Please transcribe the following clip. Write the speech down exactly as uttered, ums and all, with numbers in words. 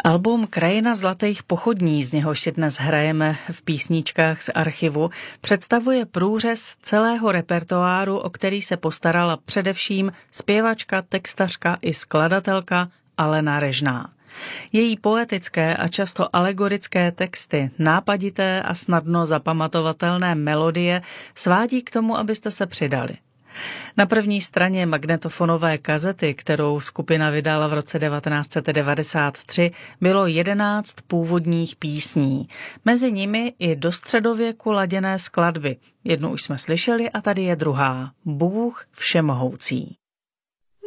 Album Krajina zlatých pochodní, z něhož si dnes hrajeme v písničkách z archivu, představuje průřez celého repertoáru, o který se postarala především zpěvačka, textařka i skladatelka Alena Režná. Její poetické a často alegorické texty, nápadité a snadno zapamatovatelné melodie svádí k tomu, abyste se přidali. Na první straně magnetofonové kazety, kterou skupina vydala v roce devatenáct set devadesát tři, bylo jedenáct původních písní. Mezi nimi i do středověku laděné skladby. Jednu už jsme slyšeli a tady je druhá. Bůh všemohoucí.